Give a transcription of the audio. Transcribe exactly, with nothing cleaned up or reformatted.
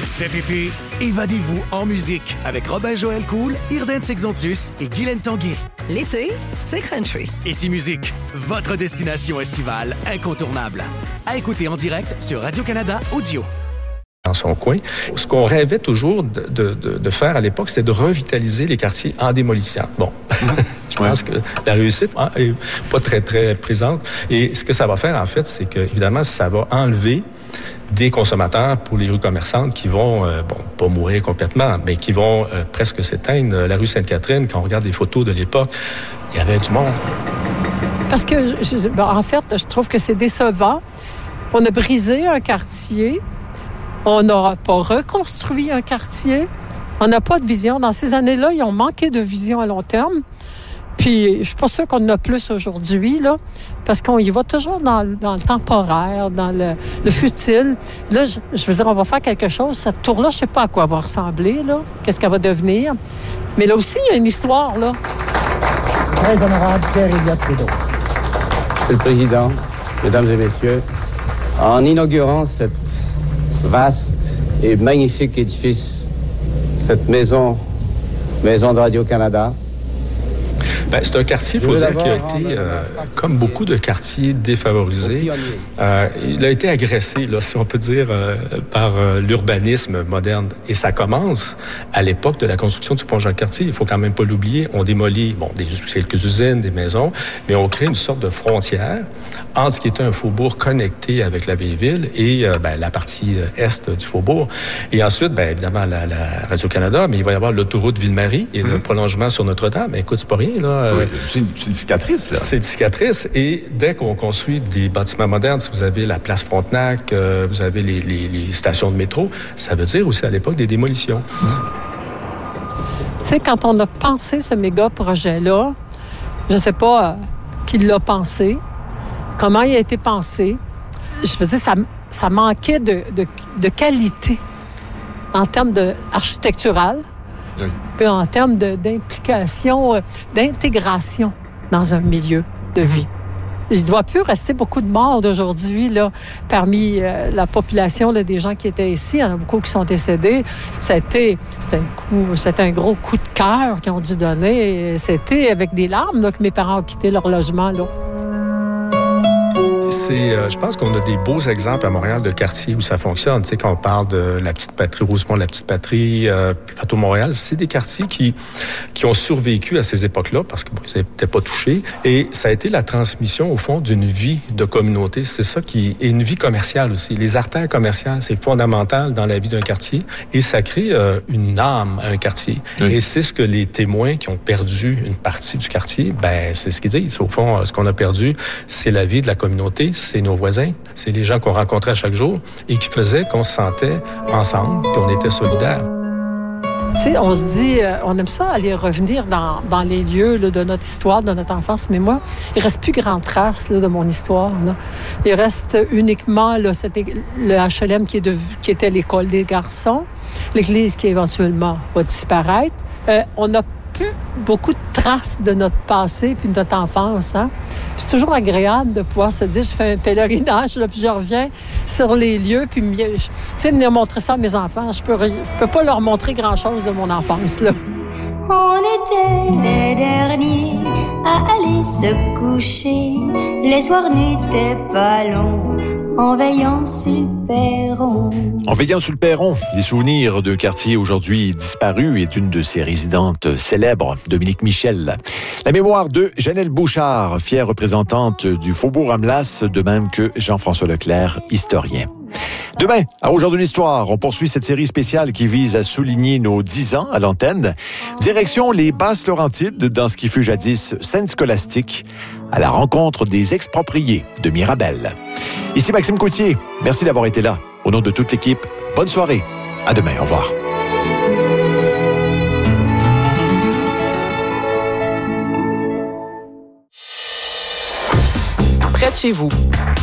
Cet été, évadez-vous en musique avec Robin-Joël Cool, Irden Sexontus et Guylaine Tanguay. L'été, c'est country. Ici Musique, votre destination estivale incontournable. À écouter en direct sur Radio-Canada Audio. Dans son coin. Ce qu'on rêvait toujours de, de, de, de faire à l'époque, c'était de revitaliser les quartiers en démolissant. Bon, je pense que la réussite hein, est pas très, très présente. Et ce que ça va faire, en fait, c'est que, évidemment, ça va enlever des consommateurs pour les rues commerçantes qui vont, euh, bon, pas mourir complètement, mais qui vont euh, presque s'éteindre. La rue Sainte-Catherine, quand on regarde les photos de l'époque, il y avait du monde. Parce que, je, ben, en fait, je trouve que c'est décevant. On a brisé un quartier. On n'a pas reconstruit un quartier. On n'a pas de vision. Dans ces années-là, ils ont manqué de vision à long terme. Puis, je suis pas sûre qu'on en a plus aujourd'hui, là, parce qu'on y va toujours dans, dans le temporaire, dans le, le futile. Là, je, je veux dire, on va faire quelque chose. Cette tour-là, je sais pas à quoi elle va ressembler, là. Qu'est-ce qu'elle va devenir. Mais là aussi, il y a une histoire, là. Très honorable Pierre-Éliott Trudeau. Monsieur le Président, Mesdames et Messieurs, en inaugurant cette vaste et magnifique édifice, cette maison, maison de Radio-Canada. Ben, c'est un quartier, il faut dire, qui a été, euh, comme beaucoup de quartiers défavorisés, euh, il a été agressé, là, si on peut dire, euh, par euh, l'urbanisme moderne. Et ça commence à l'époque de la construction du pont Jacques-Cartier. Il faut quand même pas l'oublier. On démolit, bon, des, quelques usines, des maisons, mais on crée une sorte de frontière entre ce qui était un faubourg connecté avec la vieille ville et euh, ben, la partie est du faubourg. Et ensuite, ben, évidemment, la, la Radio-Canada, mais il va y avoir l'autoroute Ville-Marie et mmh. le prolongement sur Notre-Dame. Mais écoute, c'est pas rien, là. Oui, c'est, une, c'est une cicatrice, là. C'est une cicatrice. Et dès qu'on construit des bâtiments modernes, si vous avez la place Frontenac, euh, vous avez les, les, les stations de métro, ça veut dire aussi à l'époque des démolitions. Mmh. Tu sais, quand on a pensé ce méga projet-là, je sais pas euh, qui l'a pensé, comment il a été pensé. Je veux dire, ça, ça manquait de, de, de qualité en termes de architectural. Oui. Puis en termes de, d'implication, euh, d'intégration dans un milieu de vie. Il ne doit plus rester beaucoup de morts d'aujourd'hui là, parmi euh, la population là, des gens qui étaient ici. Il y en a beaucoup qui sont décédés. C'était, c'était, un, coup, c'était un gros coup de cœur qu'ils ont dû donner. Et c'était avec des larmes là, que mes parents ont quitté leur logement. Là. C'est, euh, je pense qu'on a des beaux exemples à Montréal de quartiers où ça fonctionne. Tu sais, quand on parle de la Petite Patrie, Rosemont, la Petite Patrie, euh, Plateau Montréal, c'est des quartiers qui qui ont survécu à ces époques-là parce que bon, ils n'étaient pas touchés. Et ça a été la transmission, au fond, d'une vie de communauté. C'est ça qui est une vie commerciale aussi. Les artères commerciales, c'est fondamental dans la vie d'un quartier et ça crée euh, une âme à un quartier. Oui. Et c'est ce que les témoins qui ont perdu une partie du quartier, ben c'est ce qu'ils disent. Au fond, ce qu'on a perdu, c'est la vie de la communauté. C'est nos voisins, c'est les gens qu'on rencontrait à chaque jour et qui faisaient qu'on se sentait ensemble, qu'on était solidaires. Tu sais, on se dit, euh, on aime ça aller revenir dans, dans les lieux là, de notre histoire, de notre enfance, mais moi, il reste plus grand trace là, de mon histoire. Là. Il reste uniquement là, c'était le H L M qui, est de, qui était l'école des garçons, l'église qui éventuellement va disparaître. Euh, on a plus beaucoup de traces de notre passé puis de notre enfance. Hein? C'est toujours agréable de pouvoir se dire, je fais un pèlerinage, là, puis je reviens sur les lieux, puis tu sais, venir montrer ça à mes enfants. Je peux, je peux pas leur montrer grand-chose de mon enfance, là. On était les derniers à aller se coucher. Les soirs n'étaient pas longs en veillant sur le perron. En veillant sur le perron, les souvenirs d'un quartier aujourd'hui disparu est une de ses résidentes célèbres, Dominique Michel. La mémoire de Janelle Bouchard, fière représentante du Faubourg Amelas, de même que Jean-François Leclerc, historien. Demain, à Aujourd'hui l'Histoire, on poursuit cette série spéciale qui vise à souligner nos dix ans à l'antenne. Direction les Basses-Laurentides, dans ce qui fut jadis Sainte-Scolastique, à la rencontre des expropriés de Mirabel. Ici Maxime Coutier, merci d'avoir été là. Au nom de toute l'équipe, bonne soirée. À demain, au revoir. Près de chez vous,